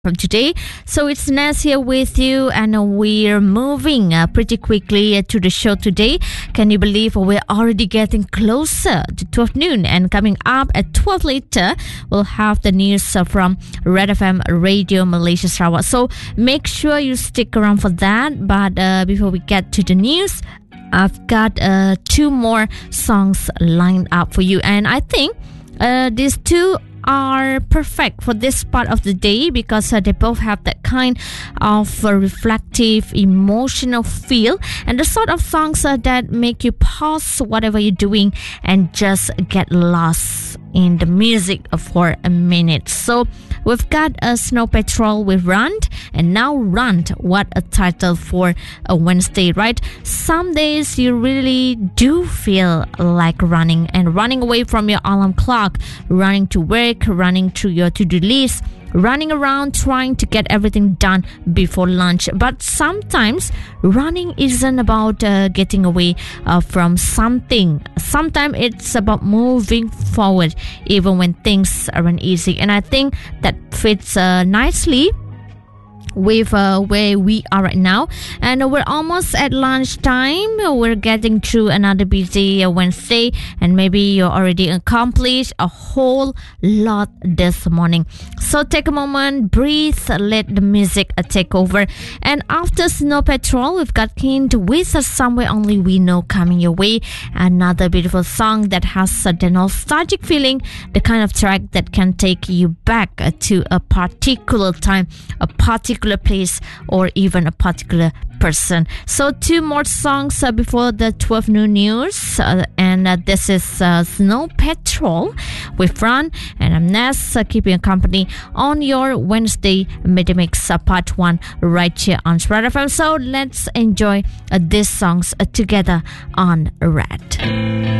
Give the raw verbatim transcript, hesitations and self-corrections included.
from today. So it's Naz here with you, and we're moving uh, pretty quickly uh, to the show today. Can you believe we're already getting closer to twelve noon? And coming up at twelve later, we'll have the news uh, from Red F M Radio Malaysia Sarawak. So make sure you stick around for that. But uh, before we get to the news, I've got uh, two more songs lined up for you, and I think uh, these two are perfect for this part of the day because uh, they both have that kind of uh, reflective, emotional feel, and the sort of songs uh, that make you pause whatever you're doing and just get lost in the music for a minute. So we've got a Snow Patrol with Run, and now Run, what a title for a Wednesday, right? Some days you really do feel like running and running away from your alarm clock, running to work, running through your to-do list, running around trying to get everything done before lunch. But sometimes running isn't about uh, getting away uh, from something. Sometimes it's about moving forward even when things aren't easy, and I think that fits uh, nicely with uh, where we are right now. And we're almost at lunchtime. We're getting through another busy Wednesday, and maybe you already accomplished a whole lot this morning. So take a moment, breathe, let the music take over. And after Snow Patrol, we've got Kind with Somewhere Only We Know coming your way. Another beautiful song that has the nostalgic feeling, the kind of track that can take you back to a particular time, a particular place, or even a particular person. So two more songs uh, before the twelve noon news, uh, and uh, this is uh, Snow Patrol with Run, and I'm Naz, uh, keeping you company on your Wednesday Midmix uh, part one right here on Red F M. So let's enjoy uh, these songs uh, together on Red.